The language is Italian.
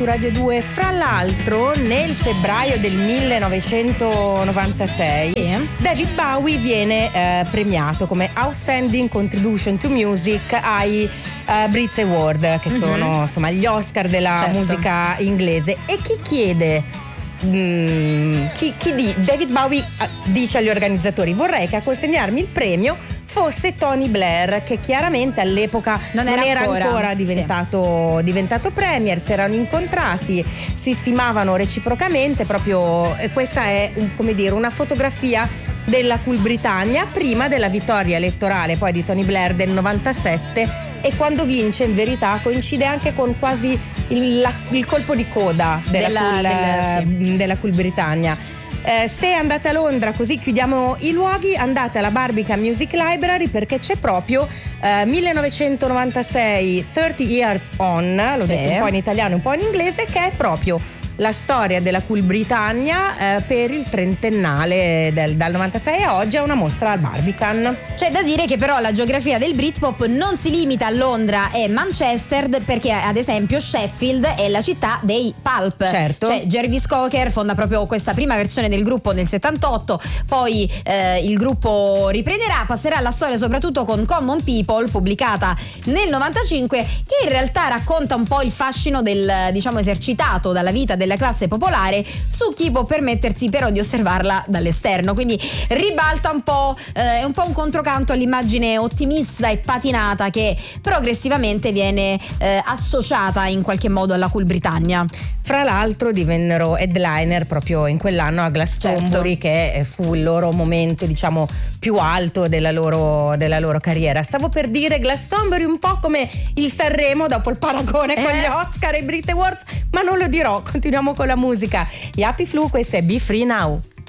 su Radio 2. Fra l'altro, nel febbraio del 1996 David Bowie viene premiato come Outstanding Contribution to Music ai Brit Award, che sono insomma gli Oscar della musica inglese. E chi chiede? David Bowie dice agli organizzatori: vorrei che a consegnarmi il premio fosse Tony Blair, che chiaramente all'epoca non era ancora diventato premier. Si erano incontrati, si stimavano reciprocamente. Proprio questa è una fotografia della Cool Britannia prima della vittoria elettorale poi di Tony Blair del 97, e quando vince in verità coincide anche con quasi il colpo di coda della Cool Britannia. Se andate a Londra, così chiudiamo i luoghi, andate alla Barbican Music Library, perché c'è proprio 1996 30 Years On, l'ho detto un po' in italiano e un po' in inglese, che è proprio la storia della Cool Britannia per il trentennale dal 96 a oggi. È una mostra al Barbican. C'è da dire che però la geografia del Britpop non si limita a Londra e Manchester, perché ad esempio Sheffield è la città dei Pulp. Certo. Cioè Jarvis Cocker fonda proprio questa prima versione del gruppo nel 78, poi il gruppo riprenderà, passerà alla storia soprattutto con Common People, pubblicata nel 95, che in realtà racconta un po' il fascino del, esercitato dalla vita della classe popolare su chi può permettersi però di osservarla dall'esterno. Quindi ribalta un po', è un po' un controcanto all'immagine ottimista e patinata che progressivamente viene associata in qualche modo alla Cool Britannia. Fra l'altro divennero headliner proprio in quell'anno a Glastonbury, che fu il loro momento più alto della loro carriera. Stavo per dire Glastonbury un po' come il Sanremo dopo il paragone con gli Oscar e i Brit Awards, ma non lo dirò. Continuiamo con la musica. Gli Happy Flu, questa è Be Free Now.